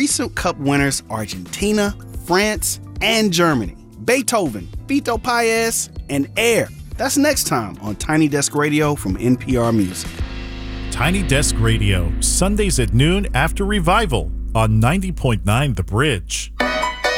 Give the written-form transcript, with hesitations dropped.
recent Cup winners Argentina, France, and Germany. Beethoven, Fito Paez, and Air. That's next time on Tiny Desk Radio from NPR Music. Tiny Desk Radio, Sundays at noon after Revival on 90.9 The Bridge.